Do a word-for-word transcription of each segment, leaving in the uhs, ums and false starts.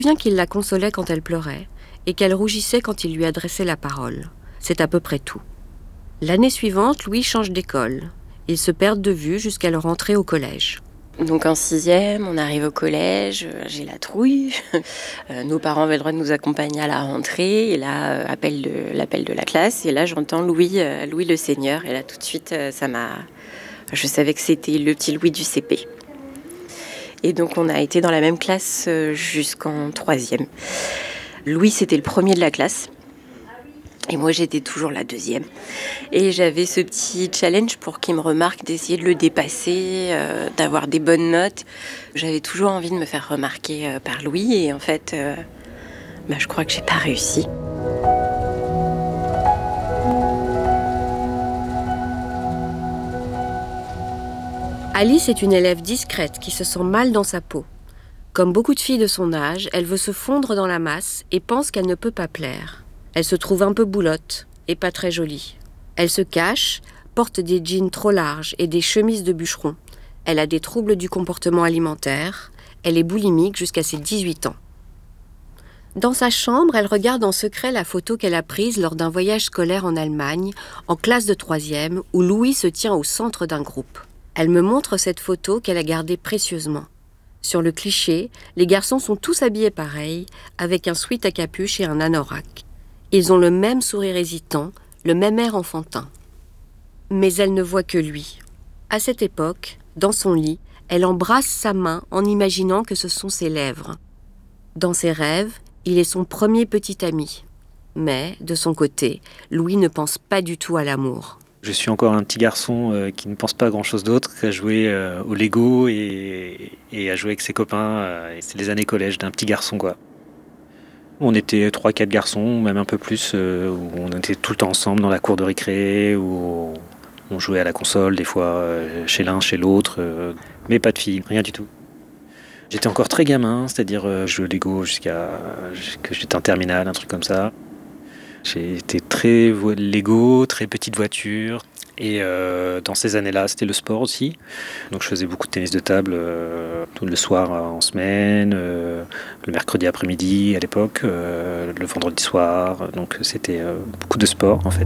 Bien qu'il la consolait quand elle pleurait et qu'elle rougissait quand il lui adressait la parole. C'est à peu près tout. L'année suivante, Louis change d'école. Ils se perdent de vue jusqu'à leur entrée au collège. Donc en sixième, on arrive au collège, j'ai la trouille. Euh, nos parents avaient le droit de nous accompagner à la rentrée. Et là, euh, appel de, l'appel de la classe. Et là, j'entends Louis, euh, Louis le Seigneur. Et là, tout de suite, euh, ça m'a... Je savais que c'était le petit Louis du C P. Et donc, on a été dans la même classe euh, jusqu'en troisième. Louis, c'était le premier de la classe. Et moi, j'étais toujours la deuxième. Et j'avais ce petit challenge pour qu'il me remarque, d'essayer de le dépasser, euh, d'avoir des bonnes notes. J'avais toujours envie de me faire remarquer euh, par Louis. Et en fait, euh, bah, je crois que j'ai pas réussi. Alice est une élève discrète qui se sent mal dans sa peau. Comme beaucoup de filles de son âge, elle veut se fondre dans la masse et pense qu'elle ne peut pas plaire. Elle se trouve un peu boulotte et pas très jolie. Elle se cache, porte des jeans trop larges et des chemises de bûcheron. Elle a des troubles du comportement alimentaire. Elle est boulimique jusqu'à ses dix-huit ans. Dans sa chambre, elle regarde en secret la photo qu'elle a prise lors d'un voyage scolaire en Allemagne, en classe de troisième, où Louis se tient au centre d'un groupe. Elle me montre cette photo qu'elle a gardée précieusement. Sur le cliché, les garçons sont tous habillés pareil, avec un sweat à capuche et un anorak. Ils ont le même sourire hésitant, le même air enfantin. Mais elle ne voit que lui. À cette époque, dans son lit, elle embrasse sa main en imaginant que ce sont ses lèvres. Dans ses rêves, il est son premier petit ami. Mais, de son côté, Louis ne pense pas du tout à l'amour. Je suis encore un petit garçon euh, qui ne pense pas à grand-chose d'autre qu'à jouer euh, au Lego et, et à jouer avec ses copains. Euh, c'est les années collège d'un petit garçon, quoi. On était trois quatre garçons, même un peu plus, euh, où on était tout le temps ensemble dans la cour de récré, où on jouait à la console, des fois euh, chez l'un, chez l'autre, euh, mais pas de filles, rien du tout. J'étais encore très gamin, c'est-à-dire euh, je jouais au Lego jusqu'à que j'étais en terminale, un truc comme ça. J'ai été très Lego, très petite voiture. Et euh, dans ces années-là, c'était le sport aussi. Donc je faisais beaucoup de tennis de table euh, le soir en semaine, euh, le mercredi après-midi à l'époque, euh, le vendredi soir. Donc c'était euh, beaucoup de sport en fait.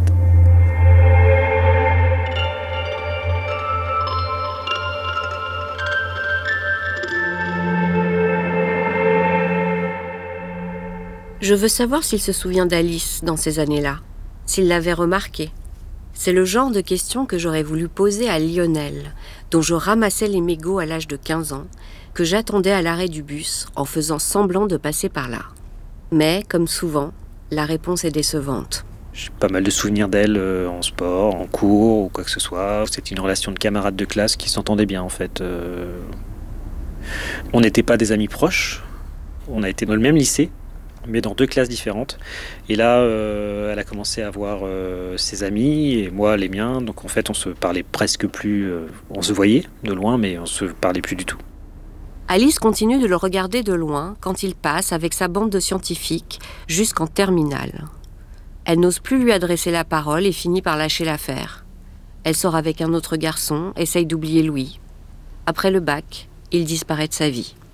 Je veux savoir s'il se souvient d'Alice dans ces années-là, s'il l'avait remarquée. C'est le genre de question que j'aurais voulu poser à Lionel, dont je ramassais les mégots à l'âge de quinze ans, que j'attendais à l'arrêt du bus en faisant semblant de passer par là. Mais, comme souvent, la réponse est décevante. J'ai pas mal de souvenirs d'elle euh, en sport, en cours ou quoi que ce soit. C'était une relation de camarades de classe qui s'entendait bien en fait. Euh... On n'était pas des amis proches, on a été dans le même lycée, mais dans deux classes différentes. Et là, euh, elle a commencé à voir euh, ses amis et moi les miens. Donc en fait, on se parlait presque plus. Euh, on se voyait de loin, mais on se parlait plus du tout. Alice continue de le regarder de loin quand il passe avec sa bande de scientifiques jusqu'en terminale. Elle n'ose plus lui adresser la parole et finit par lâcher l'affaire. Elle sort avec un autre garçon, essaye d'oublier Louis. Après le bac, il disparaît de sa vie.